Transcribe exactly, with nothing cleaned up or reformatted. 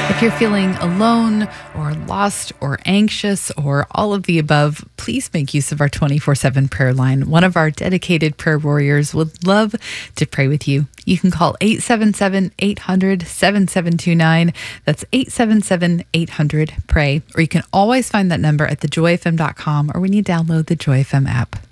If you're feeling alone or lost or anxious or all of the above, please make use of our twenty-four seven prayer line. One of our dedicated prayer warriors would love to pray with you. You can call eight seven seven, eight hundred, seven seven two nine. That's eight seven seven, eight hundred, pray. Or you can always find that number at the joy f m dot com or when you download the Joy F M app.